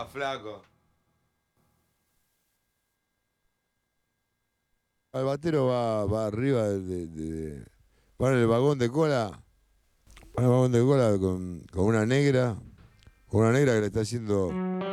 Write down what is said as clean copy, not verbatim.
flaco. El batero va arriba va en el vagón de cola. Va en el vagón de cola con una negra. Con una negra que le está haciendo